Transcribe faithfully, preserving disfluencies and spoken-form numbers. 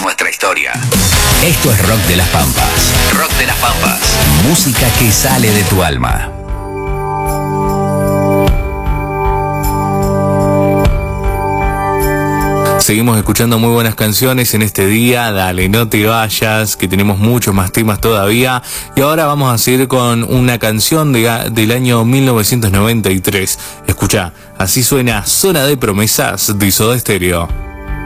nuestra historia. Esto es Rock de las Pampas. Rock de las Pampas. Música que sale de tu alma. Seguimos escuchando muy buenas canciones en este día. Dale, no te vayas, que tenemos muchos más temas todavía. Y ahora vamos a seguir con una canción de, del año mil novecientos noventa y tres. Escucha, así suena Zona de Promesas de Soda Stereo.